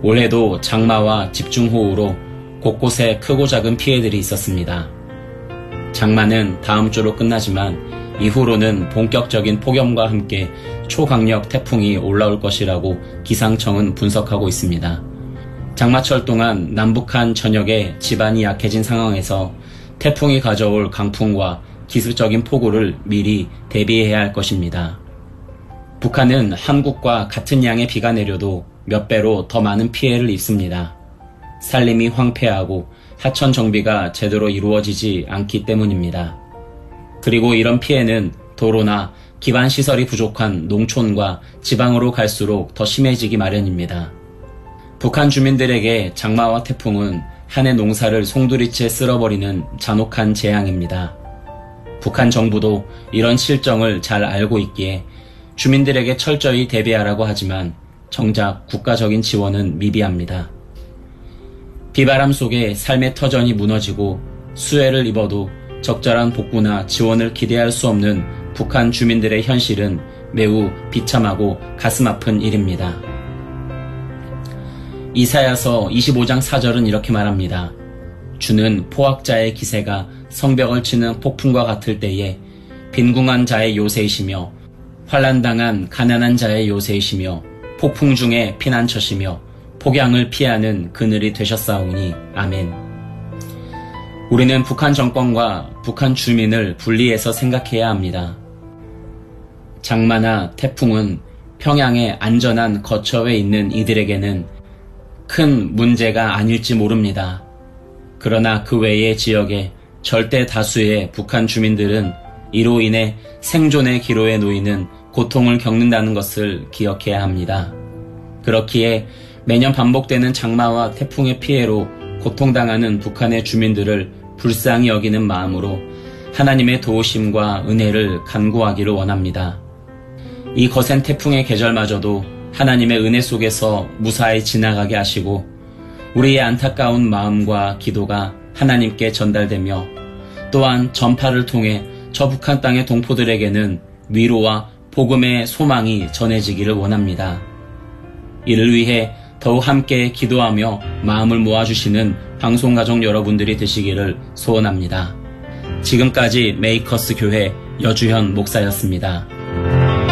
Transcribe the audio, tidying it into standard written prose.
올해도 장마와 집중호우로 곳곳에 크고 작은 피해들이 있었습니다. 장마는 다음 주로 끝나지만 이후로는 본격적인 폭염과 함께 초강력 태풍이 올라올 것이라고 기상청은 분석하고 있습니다. 장마철 동안 남북한 전역에 지반이 약해진 상황에서 태풍이 가져올 강풍과 기습적인 폭우를 미리 대비해야 할 것입니다. 북한은 한국과 같은 양의 비가 내려도 몇 배로 더 많은 피해를 입습니다. 산림이 황폐하고 하천 정비가 제대로 이루어지지 않기 때문입니다. 그리고 이런 피해는 도로나 기반 시설이 부족한 농촌과 지방으로 갈수록 더 심해지기 마련입니다. 북한 주민들에게 장마와 태풍은 한 해 농사를 송두리째 쓸어버리는 잔혹한 재앙입니다. 북한 정부도 이런 실정을 잘 알고 있기에 주민들에게 철저히 대비하라고 하지만 정작 국가적인 지원은 미비합니다. 비바람 속에 삶의 터전이 무너지고 수해를 입어도 적절한 복구나 지원을 기대할 수 없는 북한 주민들의 현실은 매우 비참하고 가슴 아픈 일입니다. 이사야서 25장 4절은 이렇게 말합니다. 주는 포악자의 기세가 성벽을 치는 폭풍과 같을 때에 빈궁한 자의 요새이시며 환난당한 가난한 자의 요새이시며 폭풍 중에 피난처시며 폭양을 피하는 그늘이 되셨사오니 아멘. 우리는 북한 정권과 북한 주민을 분리해서 생각해야 합니다. 장마나 태풍은 평양의 안전한 거처에 있는 이들에게는 큰 문제가 아닐지 모릅니다. 그러나 그 외의 지역의 절대 다수의 북한 주민들은 이로 인해 생존의 기로에 놓이는 고통을 겪는다는 것을 기억해야 합니다. 그렇기에 매년 반복되는 장마와 태풍의 피해로 고통당하는 북한의 주민들을 불쌍히 여기는 마음으로 하나님의 도우심과 은혜를 간구하기를 원합니다. 이 거센 태풍의 계절마저도 하나님의 은혜 속에서 무사히 지나가게 하시고 우리의 안타까운 마음과 기도가 하나님께 전달되며 또한 전파를 통해 저 북한 땅의 동포들에게는 위로와 복음의 소망이 전해지기를 원합니다. 이를 위해 더욱 함께 기도하며 마음을 모아주시는 방송가족 여러분들이 되시기를 소원합니다. 지금까지 메이커스 교회 여주현 목사였습니다.